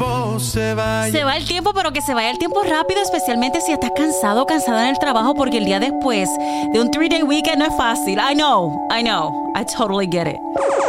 tiempo se vaya. Se va el tiempo, pero que se vaya el tiempo rápido, especialmente si estás cansado o cansada en el trabajo, porque el día después de un 3-day weekend no es fácil. I know. I totally get it.